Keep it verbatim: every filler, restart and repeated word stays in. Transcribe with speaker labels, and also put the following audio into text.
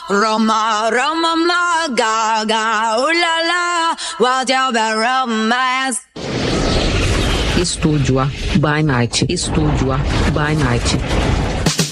Speaker 1: Roma, Roma, ma, gaga, ooh la la, what you be romance.
Speaker 2: Estúdio A by Night. Estúdio A by Night.